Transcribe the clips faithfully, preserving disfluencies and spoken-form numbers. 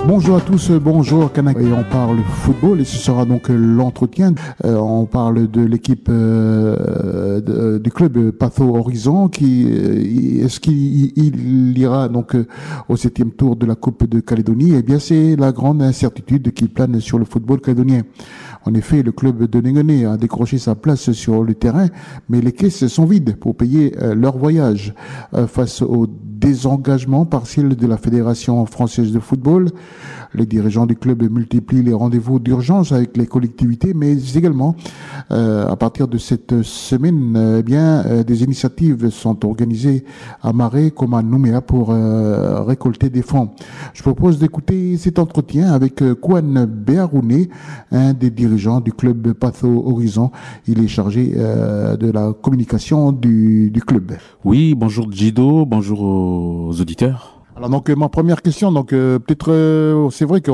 Bonjour à tous, bonjour Kanak. Et on parle football et ce sera donc l'entretien. Euh, on parle de l'équipe euh, de, du club Patho Horizon qui euh, est-ce qu'il il ira donc euh, au septième tour de la Coupe de Calédonie. Eh bien, c'est la grande incertitude qui plane sur le football calédonien. En effet, le club de Nengoné a décroché sa place sur le terrain, mais les caisses sont vides pour payer euh, leur voyage. Euh, face au désengagement partiel de la Fédération française de football, les dirigeants du club multiplient les rendez-vous d'urgence avec les collectivités, mais également, euh, à partir de cette semaine, euh, eh bien, euh, des initiatives sont organisées à Marais comme à Nouméa pour euh, récolter des fonds. Je propose d'écouter cet entretien avec euh, Kouane Béarouné, un des dirigeants du club Patho Horizon. Il est chargé euh, de la communication du, du club. Oui, bonjour Gido, bonjour aux auditeurs. Alors donc euh, ma première question, donc euh, peut-être euh, c'est vrai que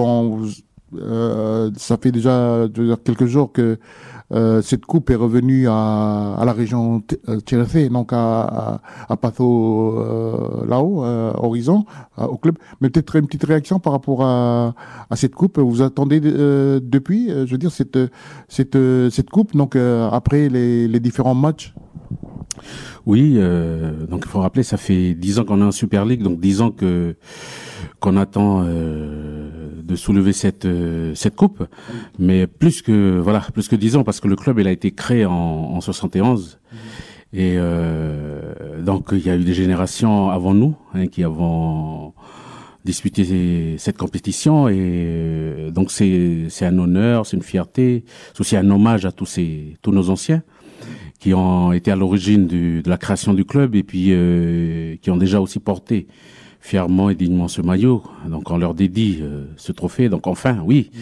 euh, ça fait déjà je veux dire, quelques jours que euh, cette coupe est revenue à, à la région Tchéréfé, donc à, à, à Patho euh, là-haut, euh, Horizon, euh, au club. Mais peut-être une petite réaction par rapport à, à cette coupe. Vous attendez euh, depuis, euh, je veux dire cette cette cette coupe, donc euh, après les, les différents matchs. Oui, euh, donc il faut rappeler, ça fait dix ans qu'on est en Super League, donc dix ans que qu'on attend euh, de soulever cette euh, cette coupe, mais plus que voilà, plus que dix ans parce que le club il a été créé en, en soixante et onze et euh, donc il y a eu des générations avant nous hein, qui avons disputé cette compétition et euh, donc c'est c'est un honneur, c'est une fierté, c'est aussi un hommage à tous ces tous nos anciens qui ont été à l'origine du, de la création du club et puis euh, qui ont déjà aussi porté fièrement et dignement ce maillot. Donc on leur dédie euh, ce trophée. Donc enfin, oui,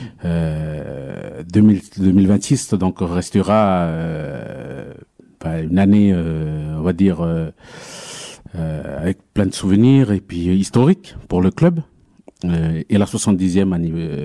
euh, deux mille vingt-six donc restera euh, une année, euh, on va dire, euh, euh, avec plein de souvenirs et puis historique pour le club. Euh, et la soixante-dixième anniversaire.